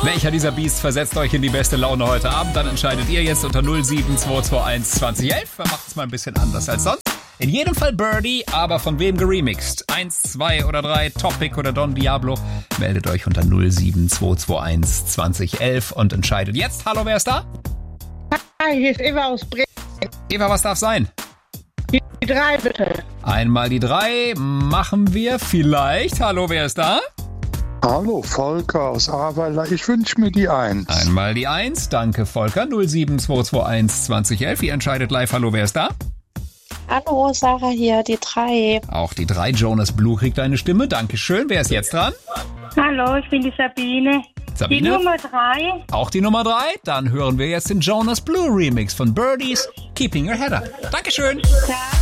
Welcher dieser Beasts versetzt euch in die beste Laune heute Abend? Dann entscheidet ihr jetzt unter 07221 2011. Wir machen es mal ein bisschen anders als sonst. In jedem Fall Birdie, aber von wem geremixed? 1, 2 oder 3, Topic oder Don Diablo? Meldet euch unter 07221 2011 und entscheidet jetzt. Hallo, wer ist da? Hi, hier ist Eva aus Bremen. Eva, was darf sein? Die 3 bitte. Einmal die 3 machen wir vielleicht. Hallo, wer ist da? Hallo, Volker aus Ahrweiler. Ich wünsche mir die 1. Einmal die 1. Danke, Volker. 07221 2011. Ihr entscheidet live. Hallo, wer ist da? Hallo, Sarah hier, die 3. Auch die 3. Jonas Blue kriegt eine Stimme. Dankeschön. Wer ist jetzt dran? Hallo, ich bin die Sabine. Sabine? Die Nummer 3. Auch die Nummer 3? Dann hören wir jetzt den Jonas Blue Remix von Birdies Keeping Your Head Up. Dankeschön. Ja.